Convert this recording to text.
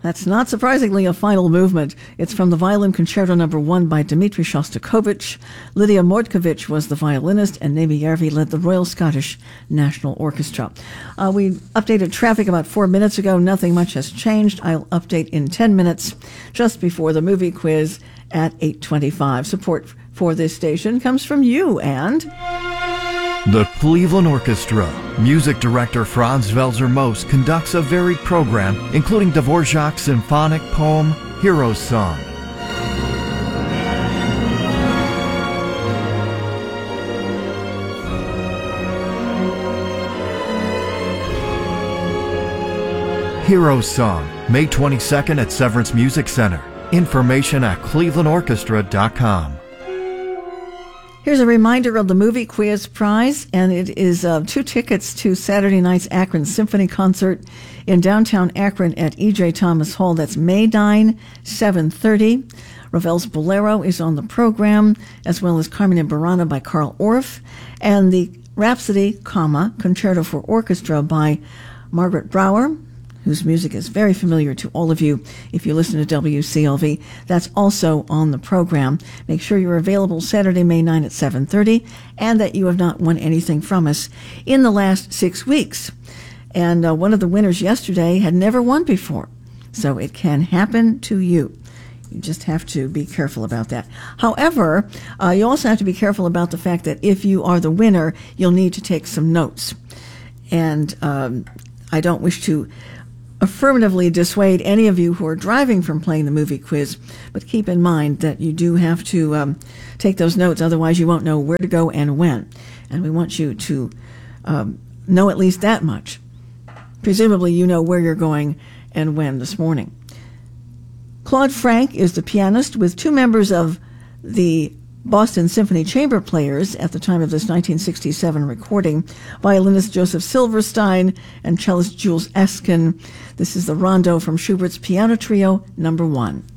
That's not surprisingly a final movement. It's from the Violin Concerto No. 1 by Dmitri Shostakovich. Lydia Mordkovich was the violinist, and Nemi Järvi led the Royal Scottish National Orchestra. We updated traffic about 4 minutes ago. Nothing much has changed. I'll update in 10 minutes, just before the movie quiz at 8:25. Support for this station comes from you and... The Cleveland Orchestra. Music director Franz Welser-Most conducts a varied program, including Dvorak's symphonic poem, Hero's Song. Hero's Song, May 22nd at Severance Music Center. Information at clevelandorchestra.com. Here's a reminder of the movie quiz prize, and it is 2 tickets to Saturday night's Akron Symphony Concert in downtown Akron at E.J. Thomas Hall. That's May 9, 7:30. Ravel's Bolero is on the program, as well as Carmen and Burana by Carl Orff, and the Rhapsody, Concerto for Orchestra by Margaret Brower, whose music is very familiar to all of you if you listen to WCLV. That's also on the program. Make sure you're available Saturday, May 9 at 7:30, and that you have not won anything from us in the last 6 weeks. And one of the winners yesterday had never won before, so it can happen to you. You just have to be careful about that. However, you also have to be careful about the fact that if you are the winner, you'll need to take some notes. And I don't wish to affirmatively dissuade any of you who are driving from playing the movie quiz, but keep in mind that you do have to take those notes, otherwise you won't know where to go and when. And we want you to know at least that much. Presumably you know where you're going and when this morning. Claude Frank is the pianist, with 2 members of the Boston Symphony Chamber Players at the time of this 1967 recording, violinist Joseph Silverstein and cellist Jules Eskin. This is the Rondo from Schubert's Piano Trio No. 1.